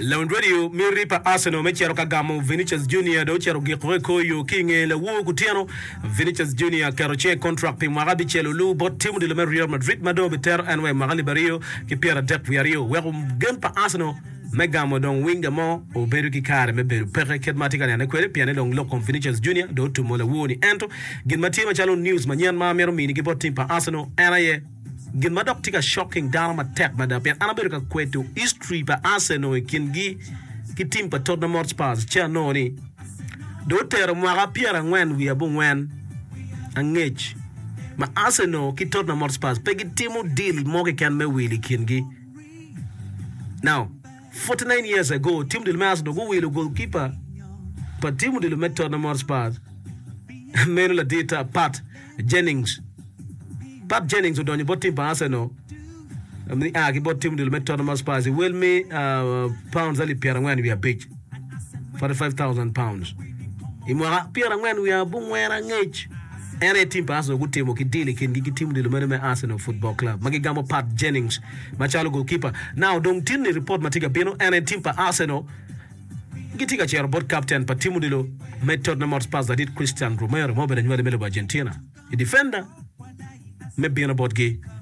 Lawn Radio miri pa Arsenal mechero kagamo Vinicius Junior do chero gikreko yo kinge la wo kutiano Vinicius Junior karoche contract pi magabi chelo lu bot timu de Real Madrid mado beter anwe magali bario ki piera dek viario wero gen pa Arsenal megamo don winga mo o beru ki kare me beru pere ket matika ne kwere piane long lokon Vinicius Junior do tumo la wo ni ento gen matima chalo news manyan ma mero mini ki bot tim pa Arsenal anaye gin madok tika shocking down ma tek madap anaberka kwetu history pa Arsenal kingi kitim pa Tottenham Hotspur cha noni do ter mo ga piera ngwen wi abu ngwen angech ma Arsenal ki Tottenham Hotspur pegi timu deal mo ke kan me wili kingi now 49 years ago team del mas do go wili goalkeeper pa timu del Tottenham Hotspur meno la data Pat Jennings udonye bot team pa Arsenal ki bot team del Tottenham Hotspur will me pounds ali piera ngwan we are big 45,000 pounds imwa piera ngwan we are bungwera ngech ene team pa Arsenal gutemo ki deal ki ndigi team del Arsenal Football Club magigamo Pat Jennings machalo goalkeeper now don't tin ni report matiga bino ene team pa Arsenal gitika chair board captain pa team del Tottenham Hotspur that did Christian Romero mo be nywa de Argentina the defender me bien about gay